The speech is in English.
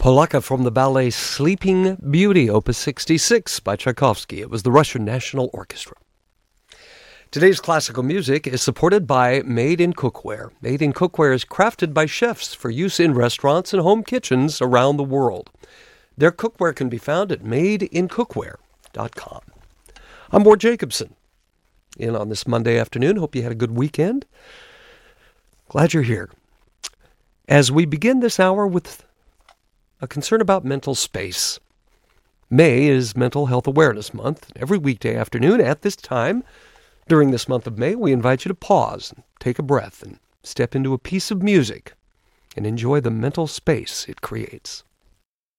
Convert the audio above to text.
Polaka from the ballet Sleeping Beauty, Opus 66 by Tchaikovsky. It was the Russian National Orchestra. Today's classical music is supported by Made in Cookware. Made in Cookware is crafted by chefs for use in restaurants and home kitchens around the world. Their cookware can be found at madeincookware.com. I'm Ward Jacobson, in on this Monday afternoon. Hope you had a good weekend. Glad you're here. As we begin this hour with a concern about mental space. May is Mental Health Awareness Month. Every weekday afternoon at this time, during this month of May, we invite you to pause, and take a breath, and step into a piece of music and enjoy the mental space it creates.